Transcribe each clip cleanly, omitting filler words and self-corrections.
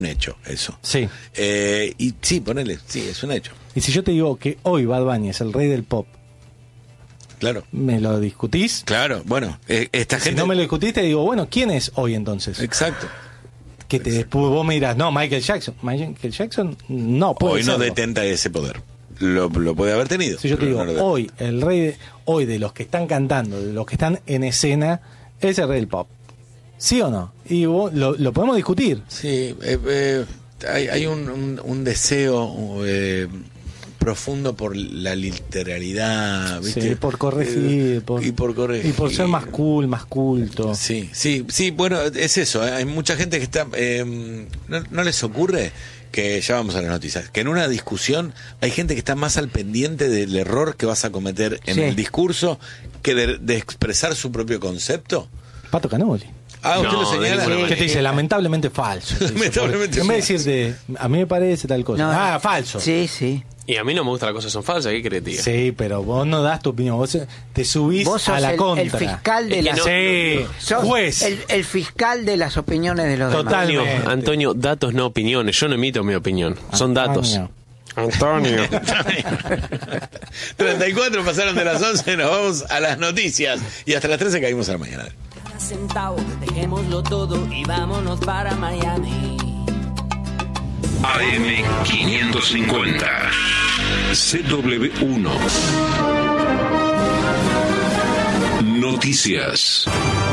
un hecho eso. Sí. Y sí, ponele, sí, es un hecho. Y si yo te digo que hoy Bad Bunny es el rey del pop, Claro. ¿me lo discutís? Claro, bueno, esta Si gente... no me lo discutís, te digo, bueno, ¿quién es hoy entonces? Exacto. Que después vos me dirás, no, Michael Jackson. Michael Jackson no puede Hoy no serlo. detenta ese poder. Lo puede haber tenido. Si yo te digo, no lo hoy, el rey hoy de los que están cantando, de los que están en escena, es el rey del pop. ¿Sí o no? Y vos, lo podemos discutir. Sí, hay un deseo profundo por la literalidad, ¿viste? Sí, por corregir. Y por corregir. Y por ser más cool, más culto. Sí, bueno, es eso. Hay mucha gente que está... ¿no les ocurre que, ya vamos a las noticias, que en una discusión hay gente que está más al pendiente del error que vas a cometer en el discurso que de expresar su propio concepto? Pato Canoli. ¿Usted lo señala? ¿Qué te dice? Lamentablemente falso. Lamentablemente en vez de decirte, a mí me parece tal cosa. Falso. Sí. Y a mí no me gusta las cosas son falsas, ¿qué querés, tío? Sí, pero vos no das tu opinión, vos te subís Vos sos a la contra. el fiscal de las... sos juez. El fiscal de las opiniones de los demás. Antonio, datos no opiniones. Yo no emito mi opinión, son datos. Antonio. 34 pasaron de las 11, nos vamos a las noticias y hasta las 13 caímos a la mañana. Centavo, dejémoslo todo y vámonos para Miami. AM550 CW1 Noticias.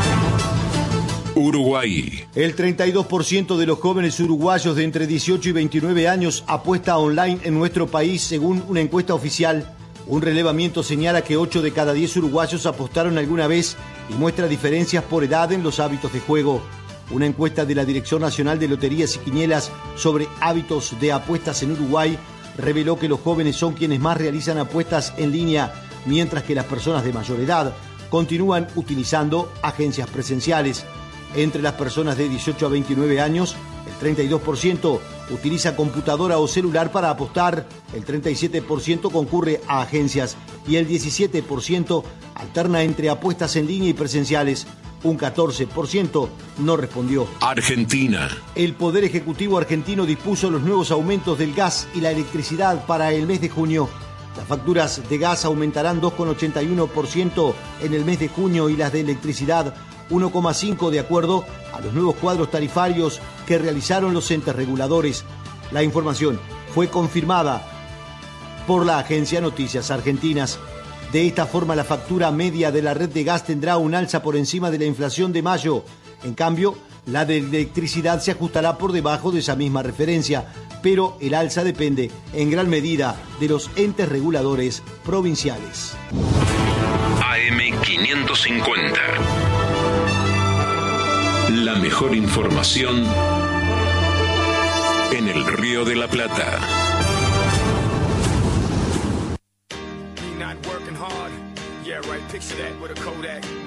Uruguay. El 32% de los jóvenes uruguayos de entre 18 y 29 años apuesta online en nuestro país, según una encuesta oficial. Un relevamiento señala que 8 de cada 10 uruguayos apostaron alguna vez y muestra diferencias por edad en los hábitos de juego. Una encuesta de la Dirección Nacional de Loterías y Quinielas sobre hábitos de apuestas en Uruguay reveló que los jóvenes son quienes más realizan apuestas en línea, mientras que las personas de mayor edad continúan utilizando agencias presenciales. Entre las personas de 18 a 29 años, el 32% utiliza computadora o celular para apostar, el 37% concurre a agencias y el 17% alterna entre apuestas en línea y presenciales. Un 14% no respondió. Argentina. El Poder Ejecutivo argentino dispuso los nuevos aumentos del gas y la electricidad para el mes de junio. Las facturas de gas aumentarán 2,81% en el mes de junio y las de electricidad 1,5% de acuerdo a los nuevos cuadros tarifarios que realizaron los entes reguladores. La información fue confirmada por la agencia Noticias Argentinas. De esta forma, la factura media de la red de gas tendrá un alza por encima de la inflación de mayo. En cambio, la de electricidad se ajustará por debajo de esa misma referencia, pero el alza depende en gran medida de los entes reguladores provinciales. AM550. La mejor información en el Río de la Plata. Not working hard. Yeah, right. Picture that with a Kodak.